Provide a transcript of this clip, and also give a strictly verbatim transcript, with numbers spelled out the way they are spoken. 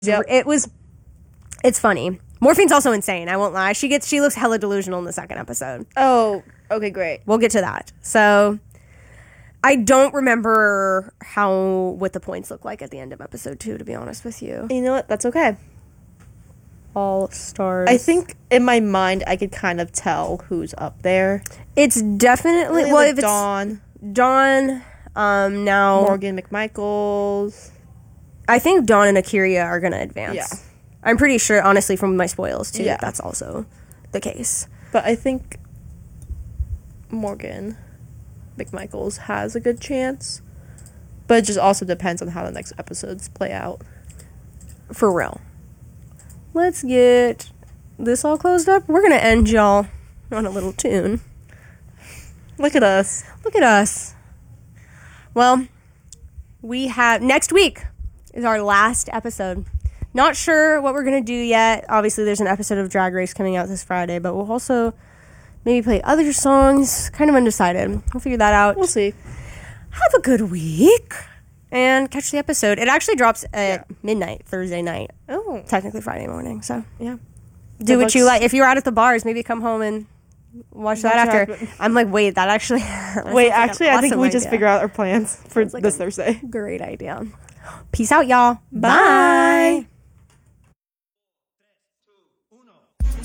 Yep. It was, it's funny. Morphine's also insane, I won't lie. She gets, she looks hella delusional in the second episode. Oh, okay, great. We'll get to that. So, I don't remember how, what the points look like at the end of episode two, to be honest with you. You know what? That's okay. All stars. I think in my mind, I could kind of tell who's up there. It's definitely, Really well, like if it's Dawn. Dawn, um, now. Morgan McMichaels. I think Dawn and Akira are going to advance. Yeah. I'm pretty sure, honestly, from my spoils, too, Yeah. that that's also the case. But I think Morgan McMichaels has a good chance. But it just also depends on how the next episodes play out. For real. Let's get this all closed up. We're going to end y'all on a little tune. Look at us. Look at us. Well, we have... Next week is our last episode. Not sure what we're going to do yet. Obviously, there's an episode of Drag Race coming out this Friday, but we'll also maybe play other songs. Kind of undecided. We'll figure that out. We'll see. Have a good week. And catch the episode. It actually drops at Yeah. midnight, Thursday night. Oh. Technically Friday morning, so. Yeah. Do Good what luck. you like. If you're out at the bars, maybe come home and watch that Watch after. that. I'm like, wait, that actually... that sounds Wait, like an actually, I think awesome we just idea. figure out our plans for Sounds like this a Thursday. Great idea. Peace out, y'all. Bye. Bye.